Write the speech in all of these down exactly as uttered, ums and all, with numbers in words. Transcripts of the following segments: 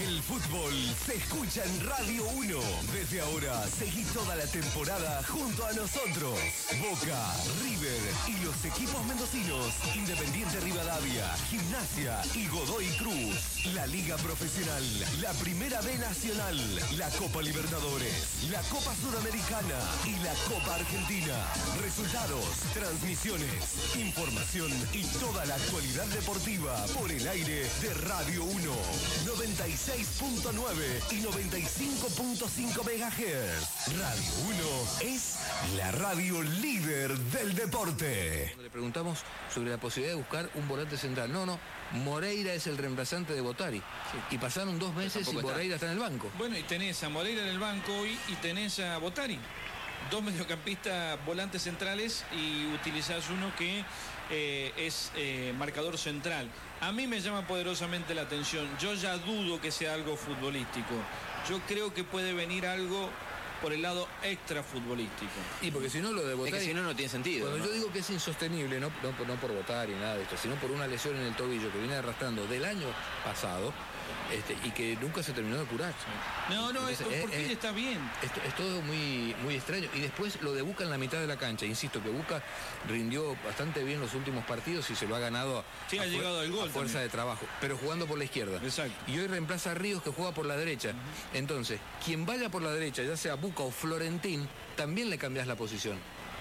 El fútbol se escucha en Radio uno. Desde ahora, seguí toda la temporada junto a nosotros. Boca, River y los equipos mendocinos. Independiente Rivadavia, Gimnasia y Godoy Cruz. La Liga Profesional, la Primera B Nacional, la Copa Libertadores, la Copa Sudamericana y la Copa Argentina. Resultados, transmisiones, información y toda la actualidad deportiva por el aire de Radio uno. noventa y seis punto nueve y noventa y cinco punto cinco megahertz. Radio uno es la radio líder del deporte. Le preguntamos sobre la posibilidad de buscar un volante central. No, no, Moreira es el reemplazante de Botari. Sí. Y pasaron dos meses y Moreira está en el banco. Bueno, y tenés a Moreira en el banco hoy y tenés a Botari. Dos mediocampistas volantes centrales y utilizás uno que eh, es eh, marcador central. A mí me llama poderosamente la atención. Yo ya dudo que sea algo futbolístico. Yo creo que puede venir algo por el lado extra futbolístico. Y porque si no lo de Botari... Es que si no, no tiene sentido. Cuando ¿no? yo digo que es insostenible, no, no, no por Botari, nada de esto, sino por una lesión en el tobillo que viene arrastrando del año pasado, este, y que nunca se terminó de curar. No, no, Entonces, es, porque eh, él está bien. Es, es todo muy, muy extraño. Y después lo de Buca en la mitad de la cancha. Insisto que Buca rindió bastante bien los últimos partidos y se lo ha ganado a, sí, ha a, llegado al gol a fuerza también. de trabajo, pero jugando por la izquierda. Exacto. Y hoy reemplaza a Ríos, que juega por la derecha. Uh-huh. Entonces, quien vaya por la derecha, ya sea Buca o Florentín, también le cambias la posición.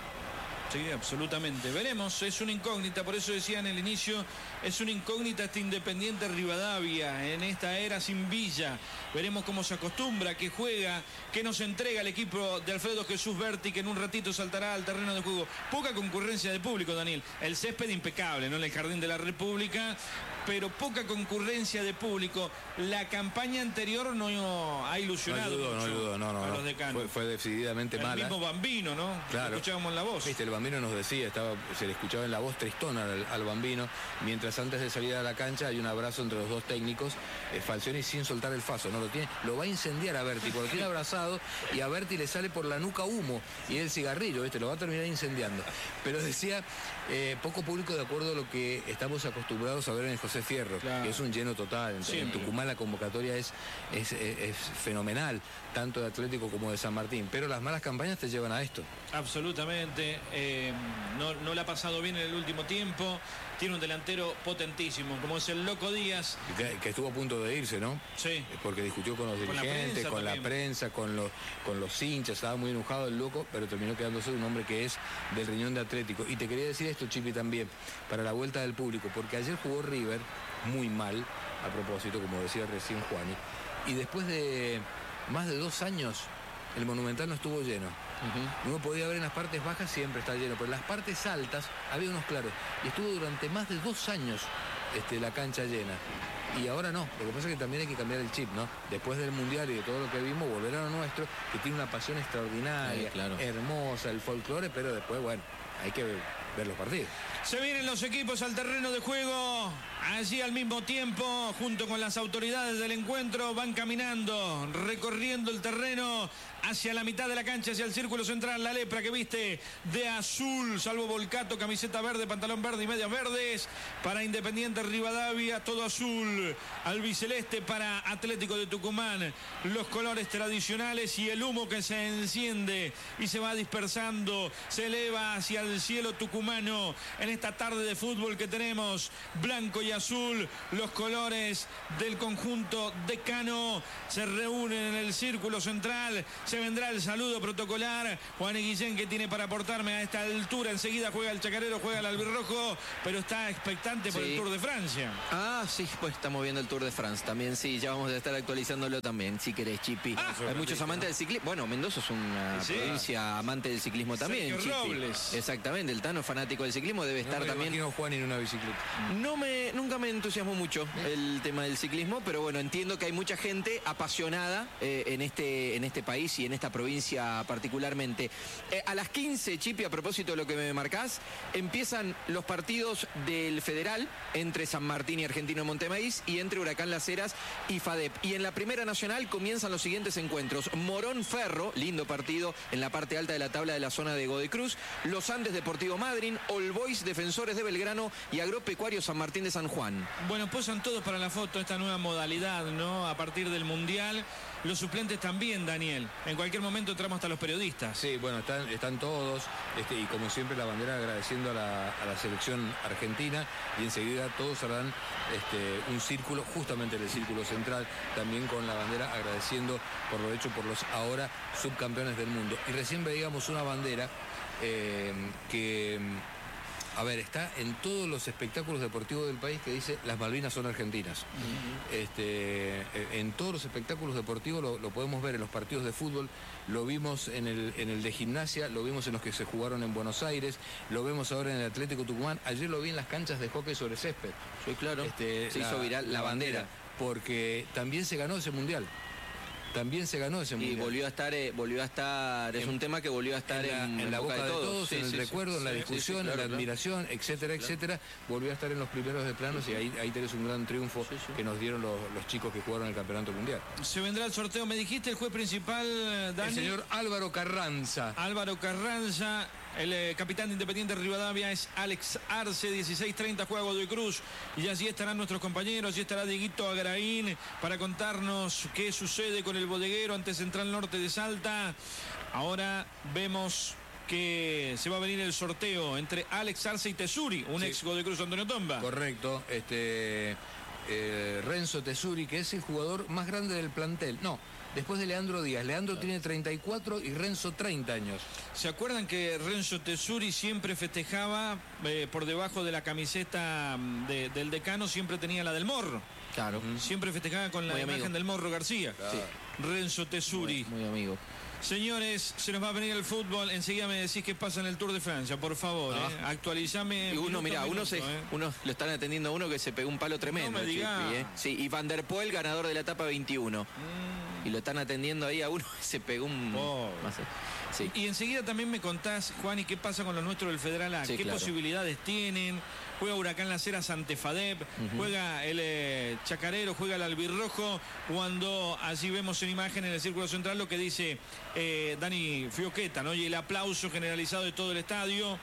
Sí, absolutamente. Veremos, es una incógnita, por eso decía en el inicio, es una incógnita este Independiente Rivadavia en esta era sin Villa. Veremos cómo se acostumbra, que juega, que nos entrega el equipo de Alfredo Jesús Berti, que en un ratito saltará al terreno de juego. Poca concurrencia de público, Daniel. El césped impecable, ¿no? En el Jardín de la República, pero poca concurrencia de público. La campaña anterior no ha ilusionado no ayudó, mucho no ayudó, no, no, a no. los decanos. Fue, fue decididamente el mala. El mismo Bambino, ¿no? Claro. Lo escuchábamos en la voz. Viste, el Bambino nos decía, estaba, se le escuchaba en la voz tristona al, al Bambino, mientras antes de salir a la cancha hay un abrazo entre los dos técnicos. eh, Falcioni sin soltar el faso, no lo tiene, lo va a incendiar a Berti, porque lo tiene abrazado y a Berti le sale por la nuca humo y el cigarrillo, ¿viste? Lo va a terminar incendiando. Pero decía, eh, poco público de acuerdo a lo que estamos acostumbrados a ver en José Fierro, claro, que es un lleno total. En, en Tucumán la convocatoria es, es, es, es fenomenal, tanto de Atlético como de San Martín, pero las malas campañas te llevan a esto. Absolutamente. Eh, no, no le ha pasado bien en el último tiempo. Tiene un delantero potentísimo, como es el Loco Díaz. Que, que estuvo a punto de irse, ¿no? Sí. Porque discutió con los con dirigentes, la con también. la prensa, con los, con los hinchas. Estaba muy enojado el Loco, pero terminó quedándose un hombre que es del riñón de Atlético. Y te quería decir esto, Chipi, también, para la vuelta del público, porque ayer jugó River muy mal, a propósito, como decía recién Juani, y después de más de dos años el Monumental no estuvo lleno. Uh-huh. Uno podía ver en las partes bajas, siempre está lleno, pero en las partes altas había unos claros. Y estuvo durante más de dos años este, la cancha llena. Y ahora no. Lo que pasa es que también hay que cambiar el chip, ¿no? Después del Mundial y de todo lo que vimos, volver a lo nuestro, que tiene una pasión extraordinaria, sí, claro, hermosa, el folclore, pero después, bueno, hay que ver, ver los partidos. Se vienen los equipos al terreno de juego, allí al mismo tiempo, junto con las autoridades del encuentro, van caminando, recorriendo el terreno hacia la mitad de la cancha, hacia el círculo central, la lepra que viste de azul, salvo Volcato, camiseta verde, pantalón verde y medias verdes, para Independiente Rivadavia, todo azul, albiceleste para Atlético de Tucumán, los colores tradicionales y el humo que se enciende y se va dispersando, se eleva hacia el cielo tucumano, en esta tarde de fútbol que tenemos, blanco y azul, los colores del conjunto decano se reúnen en el círculo central. Se vendrá el saludo protocolar. Juan Guillén, que tiene para aportarme a esta altura. Enseguida juega el chacarero, juega el albirrojo, pero está expectante por sí. el Tour de Francia. Ah, sí, pues estamos viendo el Tour de France también, sí, ya vamos a estar actualizándolo también, si querés, Chipi. Ah, hay muchos amantes del ciclismo. Bueno, Mendoza es una sí. provincia amante del ciclismo también, Sergio Chipi. Robles. Exactamente, el Tano fanático del ciclismo debe estar no me también. imagino Juan en una bicicleta. No me, nunca me entusiasmó mucho el tema del ciclismo, pero bueno, entiendo que hay mucha gente apasionada eh, en este, en este país y en esta provincia particularmente. Eh, a las quince, Chipi, a propósito de lo que me marcás, empiezan los partidos del Federal entre San Martín y Argentino Montemaíz y entre Huracán Las Heras y FADEP. Y en la Primera Nacional comienzan los siguientes encuentros. Morón Ferro, lindo partido en la parte alta de la tabla de la zona de Godoy Cruz. Los Andes Deportivo Madrid. Catering, All Boys, Defensores de Belgrano y Agropecuario San Martín de San Juan. Bueno, posan todos para la foto esta nueva modalidad, ¿no? A partir del Mundial. Los suplentes también, Daniel. En cualquier momento entramos hasta los periodistas. Sí, bueno, están, están todos, este, y como siempre la bandera agradeciendo a la, a la selección argentina, y enseguida todos harán este, un círculo, justamente en el círculo central, también con la bandera agradeciendo por lo hecho por los ahora subcampeones del mundo. Y recién veíamos una bandera eh, que... A ver, está en todos los espectáculos deportivos del país que dice las Malvinas son argentinas. Uh-huh. este, en todos los espectáculos deportivos lo, lo podemos ver en los partidos de fútbol, lo vimos en el, en el de gimnasia, lo vimos en los que se jugaron en Buenos Aires, lo vemos ahora en el Atlético Tucumán, ayer lo vi en las canchas de hockey sobre césped. Sí, claro. Este, se la, hizo viral la, la bandera. bandera. Porque también se ganó ese mundial. También se ganó ese mundial. Y volvió a estar, eh, volvió a estar, es en, un tema que volvió a estar en la, en, en la boca de todos, todos sí, en el sí, recuerdo, sí, en la discusión, sí, sí, claro, en la admiración, claro, etcétera, claro, etcétera. Volvió a estar en los primeros de planos, sí, y ahí, ahí tenés un gran triunfo sí, sí. que nos dieron los, los chicos que jugaron el campeonato mundial. Se vendrá el sorteo, me dijiste, el juez principal, Dani. El señor Álvaro Carranza. Álvaro Carranza. El eh, capitán de Independiente Rivadavia es Alex Arce, dieciséis treinta juega Godoy Cruz. Y allí estarán nuestros compañeros, allí estará Dieguito Agraín para contarnos qué sucede con el bodeguero ante Central Norte de Salta. Ahora vemos que se va a venir el sorteo entre Alex Arce y Tesuri, un sí. ex Godoy Cruz Antonio Tomba. Correcto, este eh, Renzo Tesuri, que es el jugador más grande del plantel. No. Después de Leandro Díaz. Leandro tiene treinta y cuatro y Renzo treinta años. ¿Se acuerdan que Renzo Tesuri siempre festejaba eh, por debajo de la camiseta de, del decano, siempre tenía la del Morro? Claro. Siempre festejaba con la muy imagen amigo. del Morro García. Claro. Sí. Renzo Tesuri. Muy, muy amigo. Señores, se nos va a venir el fútbol. Enseguida me decís qué pasa en el Tour de Francia, por favor. Ah. Eh. Actualizame. Y uno, mira, uno, se, eh. uno lo están atendiendo a uno que se pegó un palo tremendo. No me diga. Chipi, eh. Sí, y Van der Poel, ganador de la etapa veintiuno. Mm. Y lo están atendiendo ahí a uno que se pegó un... Oh. Sí. Y enseguida también me contás, Juan, y qué pasa con los nuestros del Federal A. Sí, ¿Qué claro. posibilidades tienen? Juega Huracán Las Heras ante Fadep, uh-huh. juega el eh, Chacarero, juega el Albirrojo, cuando allí vemos en imagen en el círculo central lo que dice eh, Dani Fioqueta, ¿no? Y el aplauso generalizado de todo el estadio,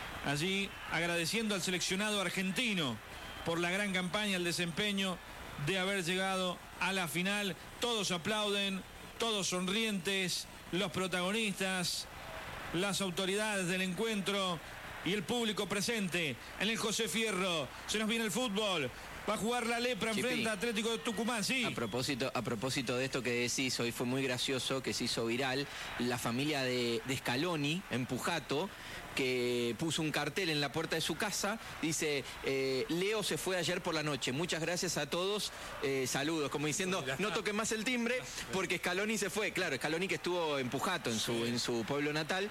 allí agradeciendo al seleccionado argentino por la gran campaña, el desempeño de haber llegado a la final. Todos aplauden, todos sonrientes, los protagonistas, las autoridades del encuentro y el público presente en el José Fierro. Se nos viene el fútbol. Va a jugar la Lepra en frente a Atlético de Tucumán, sí. A propósito, a propósito de esto que decís, hoy fue muy gracioso, que se hizo viral, la familia de, de Scaloni, en Pujato, que puso un cartel en la puerta de su casa, dice, eh, Leo se fue ayer por la noche, muchas gracias a todos, eh, saludos, como diciendo, no toquen más el timbre, porque Scaloni se fue, claro, Scaloni que estuvo en Pujato, en su, sí. en su pueblo natal,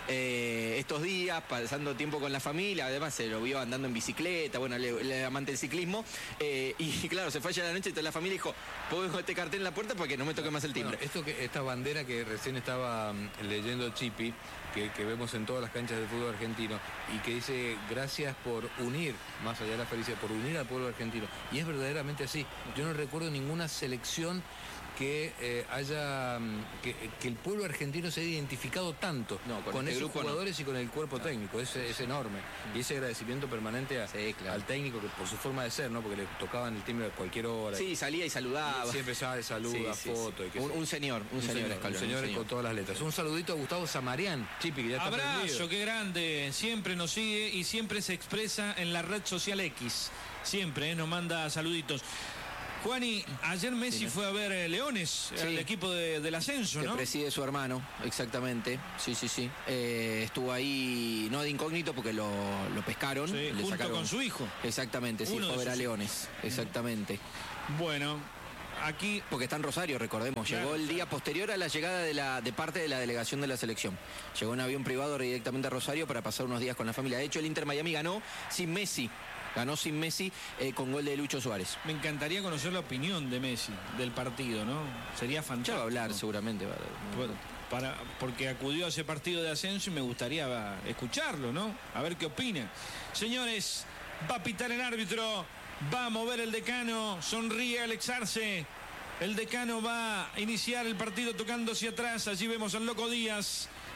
eh, estos días, pasando tiempo con la familia, además se lo vio andando en bicicleta, bueno, le, le amante del ciclismo, eh, y claro, se fue ayer a la noche y toda la familia dijo, pongo este cartel en la puerta para que no me toque más el timbre. Bueno, esto que, esta bandera que recién estaba um, leyendo Chipi, Que, que vemos en todas las canchas del fútbol argentino y que dice gracias por unir, más allá de la felicidad, por unir al pueblo argentino. Y es verdaderamente así. Yo no recuerdo ninguna selección que eh, haya que, que el pueblo argentino se haya identificado tanto no, con, con este esos jugadores no. y con el cuerpo no. técnico. Es, es enorme. Y ese agradecimiento permanente a, sí, claro. al técnico, que por su forma de ser, ¿no? Porque le tocaban el timbre a cualquier hora. Sí, salía y saludaba. Y siempre sale, saluda, sí, foto. Sí, sí. Y un, un señor, un, un señor, señor, Escalón, un señor, un señor con todas las letras. Un saludito a Gustavo Zamarián, Chipi, que ya está Abrazo, perdido. Qué grande. Siempre nos sigue y siempre se expresa en la red social X. Siempre, ¿eh? Nos manda saluditos. Juani, ayer Messi sí, fue a ver eh, Leones, sí. el equipo de, del ascenso, que ¿no? Que preside su hermano, exactamente. Sí, sí, sí. Eh, estuvo ahí, no de incógnito, porque lo, lo pescaron. Sí, le junto sacaron... con su hijo. Exactamente, sí, Uno fue a ver a sus... Leones, exactamente. Bueno, aquí... Porque está en Rosario, recordemos. Claro, llegó el día posterior a la llegada de, la, de parte de la delegación de la selección. Llegó en avión privado directamente a Rosario para pasar unos días con la familia. De hecho, el Inter Miami ganó sin Messi. Ganó sin Messi eh, con gol de Lucho Suárez. Me encantaría conocer la opinión de Messi del partido, ¿no? Sería fantástico. Ya va a hablar seguramente. Va a... Bueno, para, porque acudió a ese partido de ascenso y me gustaría va, escucharlo, ¿no? A ver qué opina. Señores, va a pitar el árbitro, va a mover el decano, sonríe Alex Arce. El decano va a iniciar el partido tocando hacia atrás. Allí vemos al Loco Díaz.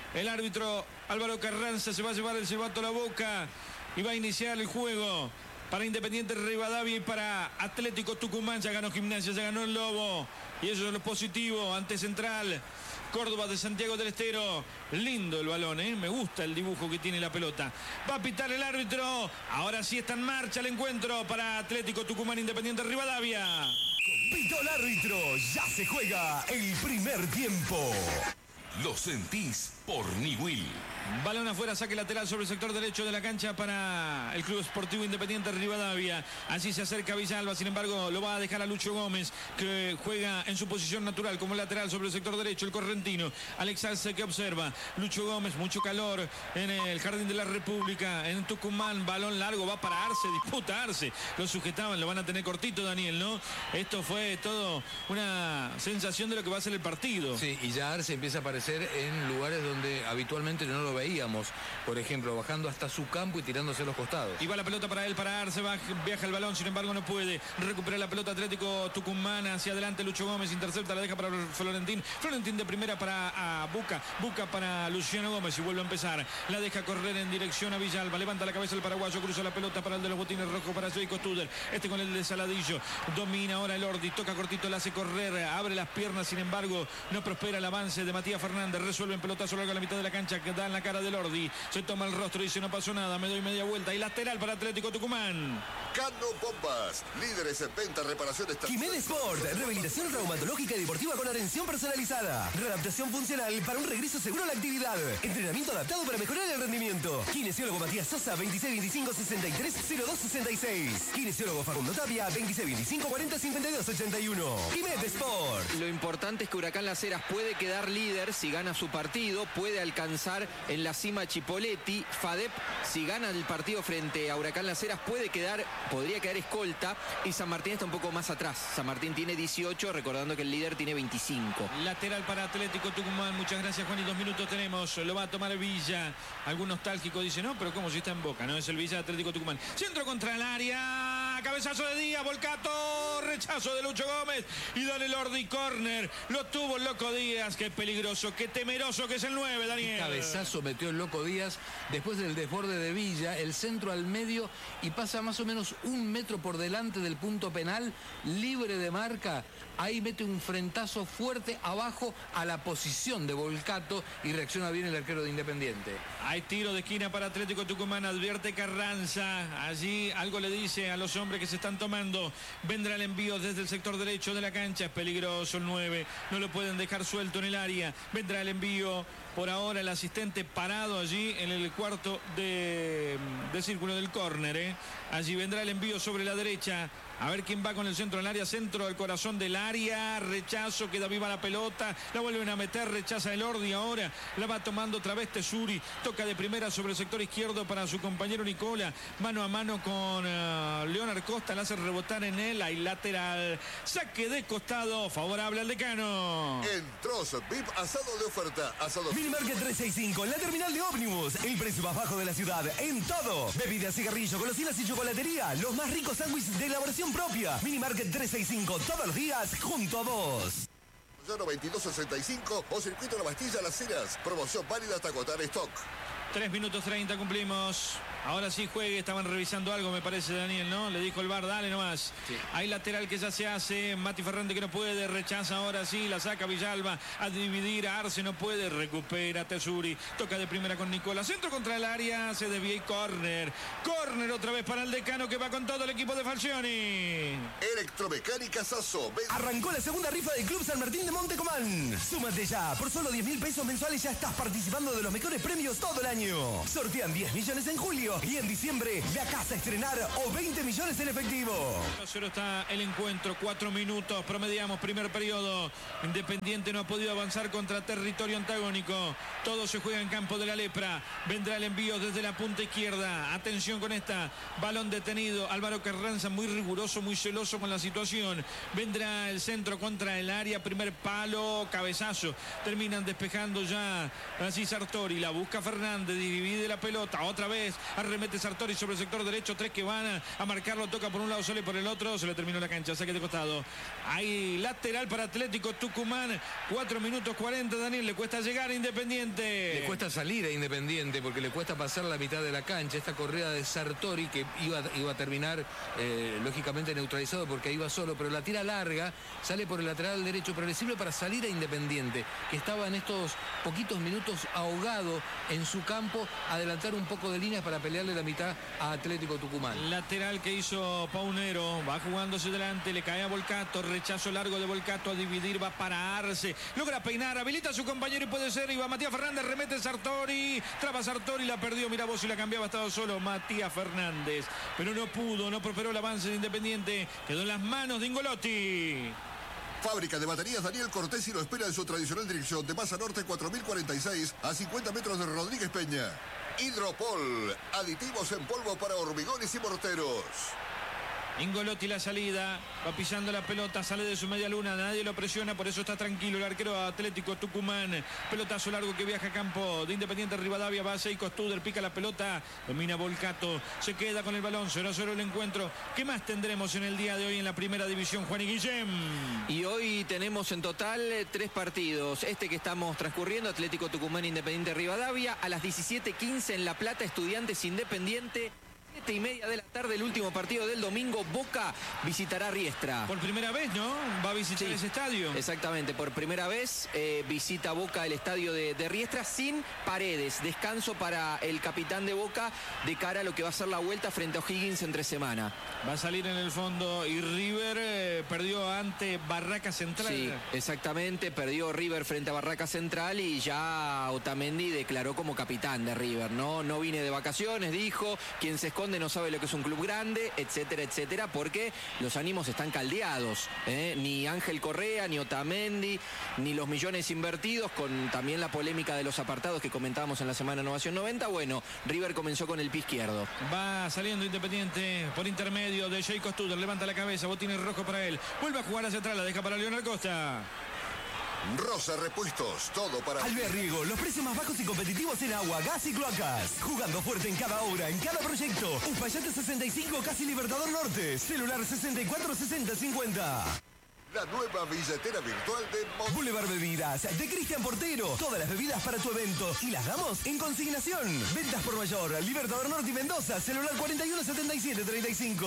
El árbitro Álvaro Carranza se va a llevar el silbato a la boca y va a iniciar el juego para Independiente Rivadavia y para Atlético Tucumán. Ya ganó Gimnasia, ya ganó el Lobo. Y eso es lo positivo ante Central Córdoba de Santiago del Estero. Lindo el balón, ¿eh? Me gusta el dibujo que tiene la pelota. Va a pitar el árbitro. Ahora sí está en marcha el encuentro para Atlético Tucumán Independiente Rivadavia. Pitó el árbitro. Ya se juega el primer tiempo. Lo sentís por Niwil. Balón afuera, saque lateral sobre el sector derecho de la cancha para el Club Esportivo Independiente Rivadavia. Así se acerca Villalba, sin embargo lo va a dejar a Lucho Gómez, que juega en su posición natural como lateral sobre el sector derecho, el correntino. Alex Arce que observa. Lucho Gómez, mucho calor en el Jardín de la República, en Tucumán. Balón largo, va para Arce, disputa Arce. Lo sujetaban, lo van a tener cortito, Daniel, ¿no? Esto fue todo una sensación de lo que va a ser el partido. Sí, y ya Arce empieza a aparecer en lugares donde habitualmente no lo veíamos, por ejemplo, bajando hasta su campo y tirándose a los costados. Y va la pelota para él, para Arce, va, viaja el balón, sin embargo no puede recuperar la pelota. Atlético Tucumán hacia adelante, Lucho Gómez intercepta, la deja para Florentín, Florentín de primera para a Buca, Buca para Luciano Gómez y vuelve a empezar, la deja correr en dirección a Villalba, levanta la cabeza el paraguayo, cruza la pelota para el de los botines rojos, para Jacob Studer, este con el de Saladillo, domina ahora el Ordi, toca cortito, la hace correr, abre las piernas, sin embargo no prospera el avance de Matías Fernández, resuelve en pelotazo largo a la mitad de la cancha, que da en la cara del Ordi, se toma el rostro y dice no pasó nada, me doy media vuelta y lateral para Atlético Tucumán. Cano Bombas, líderes en venta, reparaciones. Jiménez Sport, rehabilitación traumatológica y deportiva con atención personalizada, readaptación funcional para un regreso seguro a la actividad, entrenamiento adaptado para mejorar el rendimiento. Kinesiólogo Matías Sosa, veintiséis veinticinco sesenta y tres cero dos sesenta y seis. Kinesiólogo Facundo Tapia, veintiséis veinticinco cuarenta cincuenta y dos ochenta y uno. Jiménez Sport. Lo importante es que Huracán Las Heras puede quedar líder si gana su partido, puede alcanzar en la cima Chipoletti. Fadep, si gana el partido frente a Huracán Las Heras, puede quedar, podría quedar escolta, y San Martín está un poco más atrás. San Martín tiene dieciocho, recordando que el líder tiene veinticinco. Lateral para Atlético Tucumán, muchas gracias Juan, y dos minutos tenemos, lo va a tomar Villa. Algún nostálgico dice, no, pero como si está en Boca, no, es el Villa de Atlético Tucumán. Centro contra el área, cabezazo de Díaz, Volcato, rechazo de Lucho Gómez, y Don Elordi, córner, lo tuvo el Loco Díaz, qué peligroso, qué temeroso que es el nueve, Daniel. Un cabezazo metió el Loco Díaz después del desborde de Villa, el centro al medio y pasa más o menos un metro por delante del punto penal, libre de marca. Ahí mete un frentazo fuerte abajo a la posición de Volcato y reacciona bien el arquero de Independiente. Hay tiro de esquina para Atlético Tucumán, advierte Carranza. Allí algo le dice a los hombres que se están tomando. Vendrá el envío desde el sector derecho de la cancha. Es peligroso el nueve. No lo pueden dejar suelto en el área. Vendrá el envío. Por ahora el asistente parado allí en el cuarto de, de círculo del córner. ¿eh? Allí vendrá el envío sobre la derecha. A ver quién va con el centro del área, centro del corazón del área, rechazo, queda viva la pelota, la vuelven a meter, rechaza el Ordi ahora, la va tomando otra vez Tesuri, toca de primera sobre el sector izquierdo para su compañero Nicola, mano a mano con uh, Leonard Costa, la hace rebotar en él, hay lateral, saque de costado, favorable al decano. Entró V I P asado de oferta, asado. Minimarket trescientos sesenta y cinco, la terminal de ómnibus, el precio más bajo de la ciudad, en todo. Bebidas, cigarrillo, golosinas y chocolatería, los más ricos sándwiches de elaboración propia. Minimarket trescientos sesenta y cinco, todos los días junto a vos. Llano veintidós sesenta y cinco o Circuito La Bastilla Las Heras. Promoción válida hasta agotar stock. tres minutos treinta cumplimos. Ahora sí juegue, estaban revisando algo, me parece, Daniel, ¿no? Le dijo el V A R, dale nomás. Sí. Hay lateral que ya se hace, Mati Fernández que no puede, rechaza ahora sí, la saca Villalba a dividir, a Arce no puede, recupera Tesuri, toca de primera con Nicola, centro contra el área, se desvía y córner. Córner otra vez para el decano que va con todo el equipo de Falcioni. Electromecánica Sasso. Arrancó la segunda rifa del Club San Martín de Montecomán. Súmate ya, por solo diez mil pesos mensuales ya estás participando de los mejores premios todo el año. Sortean diez millones en julio y en diciembre la casa a estrenar o veinte millones en efectivo. cero cero está el encuentro, cuatro minutos, promediamos primer periodo. Independiente no ha podido avanzar contra territorio antagónico. Todo se juega en campo de la Lepra. Vendrá el envío desde la punta izquierda. Atención con esta, balón detenido. Álvaro Carranza muy riguroso, muy celoso con la situación. Vendrá el centro contra el área, primer palo, cabezazo. Terminan despejando ya así Sartori, la busca Fernández. Fernández divide la pelota, otra vez arremete Sartori sobre el sector derecho, tres que van a, a marcarlo, toca por un lado solo y por el otro, se le terminó la cancha, saque de costado. Hay lateral para Atlético Tucumán, cuatro minutos cuarenta, Daniel, le cuesta llegar a Independiente. Le cuesta salir a Independiente porque le cuesta pasar la mitad de la cancha, esta corrida de Sartori que iba, iba a terminar eh, lógicamente neutralizado porque iba solo, pero la tira larga, sale por el lateral derecho, pero le sirve para salir a Independiente, que estaba en estos poquitos minutos ahogado en su campo, adelantar un poco de líneas para pelearle la mitad a Atlético Tucumán. Lateral que hizo Paunero, va jugándose delante, le cae a Volcato, rechazo largo de Volcato a dividir, va para Arce, logra peinar, habilita a su compañero y puede ser, y va Matías Fernández, remete Sartori, traba Sartori, la perdió, mira vos si la cambiaba, estaba solo Matías Fernández, pero no pudo, no prosperó el avance de Independiente, quedó en las manos de Ingolotti. Fábrica de baterías Daniel Cortesi lo espera en su tradicional dirección de Masa Norte cuatro mil cuarenta y seis a cincuenta metros de Rodríguez Peña. Hidropol, aditivos en polvo para hormigones y morteros. Ingolotti la salida, va pisando la pelota, sale de su media luna, nadie lo presiona, por eso está tranquilo el arquero Atlético Tucumán. Pelotazo largo que viaja a campo de Independiente Rivadavia, va a Seiko Studer, pica la pelota, domina Volcato, se queda con el balón, cero a cero el encuentro. ¿Qué más tendremos en el día de hoy en la primera división, Juan y Guillem? Y hoy tenemos en total eh, tres partidos. Este que estamos transcurriendo, Atlético Tucumán Independiente Rivadavia, a las diecisiete quince en La Plata, Estudiantes Independiente. siete y media de la tarde, el último partido del domingo, Boca visitará Riestra. Por primera vez, ¿no? Va a visitar Sí, ese estadio. Exactamente, por primera vez eh, visita Boca el estadio de, de Riestra sin Paredes. Descanso para el capitán de Boca de cara a lo que va a ser la vuelta frente a O'Higgins entre semana. Va a salir en el fondo y River eh, perdió ante Barraca Central. Sí, exactamente, perdió River frente a Barraca Central y ya Otamendi declaró como capitán de River, ¿no? No vine de vacaciones, dijo, quien se esconde no sabe lo que es un club grande, etcétera, etcétera, porque los ánimos están caldeados, ¿eh? Ni Ángel Correa, ni Otamendi, ni los millones invertidos, con también la polémica de los apartados que comentábamos en la semana Innovación noventa. Bueno, River comenzó con el pie izquierdo. Va saliendo Independiente por intermedio de Seiko Studer, levanta la cabeza, botines rojo para él, vuelve a jugar hacia atrás, la deja para Leonel Costa. Rosa Repuestos, todo para... Alvear Riego, los precios más bajos y competitivos en agua, gas y cloacas. Jugando fuerte en cada obra, en cada proyecto. Uspallate sesenta y cinco, casi Libertador Norte. Celular sesenta y cuatro sesenta cincuenta. La nueva billetera virtual de Mo- Boulevard Bebidas, de Cristian Portero. Todas las bebidas para tu evento. Y las damos en consignación. Ventas por mayor, Libertador Norte y Mendoza. Celular cuarenta y uno setenta y siete treinta y cinco.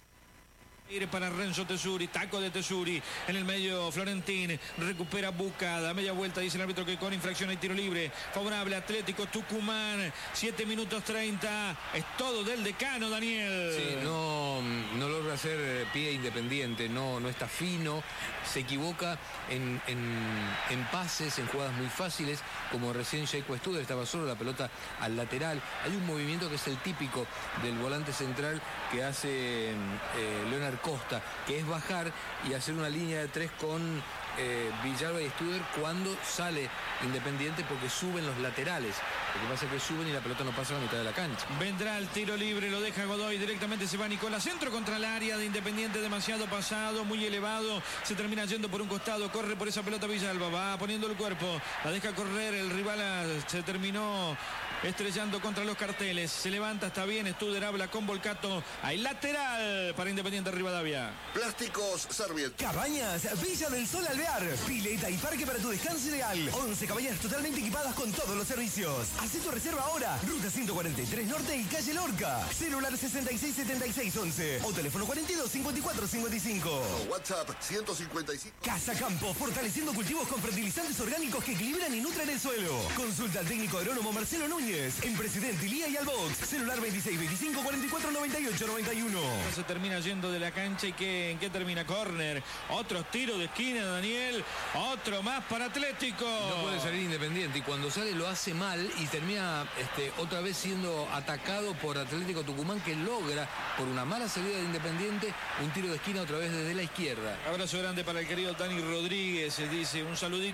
Ir para Renzo Tesuri, taco de Tesuri, en el medio Florentín, recupera Bucada, media vuelta, dice el árbitro que con infracción hay tiro libre, favorable Atlético Tucumán, siete minutos treinta, es todo del decano, Daniel. Sí, no, no logra hacer pie Independiente, no, no está fino, se equivoca en, en, en pases, en jugadas muy fáciles, como recién Seiko Studer estaba solo, la pelota al lateral. Hay un movimiento que es el típico del volante central que hace eh, Leonard Costa, que es bajar y hacer una línea de tres con eh, Villalba y Studer cuando sale Independiente, porque suben los laterales. Lo que pasa es que suben y la pelota no pasa a la mitad de la cancha. Vendrá el tiro libre, lo deja Godoy, directamente se va Nicolás, centro contra el área de Independiente, demasiado pasado, muy elevado, se termina yendo por un costado, corre por esa pelota Villalba, va poniendo el cuerpo, la deja correr, el rival se terminó estrellando contra los carteles, se levanta, está bien, Studer habla con Volcato, hay lateral para Independiente Rivadavia. Plásticos Serviet. Cabañas Villa del Sol Alvear. Pileta y parque para tu descanso ideal. once cabañas totalmente equipadas con todos los servicios. Hacé tu reserva ahora. Ruta ciento cuarenta y tres Norte y calle Lorca. Celular sesenta y seis setenta y seis once o teléfono cuarenta y dos cincuenta y cuatro cincuenta y cinco. O WhatsApp ciento cincuenta y cinco. Casa Campo, fortaleciendo cultivos con fertilizantes orgánicos que equilibran y nutren el suelo. Consulta al técnico agrónomo Marcelo Núñez en Presidente Ilía y Albox. Celular veintiséis veinticinco cuarenta y cuatro noventa y ocho noventa y uno. Se termina yendo de la cancha y que, ¿en qué termina? Córner. Otro tiro de esquina, Daniel. Otro más para Atlético. No puede salir Independiente y cuando sale lo hace mal y termina este, otra vez siendo atacado por Atlético Tucumán, que logra, por una mala salida de Independiente, un tiro de esquina otra vez desde la izquierda. Abrazo grande para el querido Dani Rodríguez. Dice un saludito.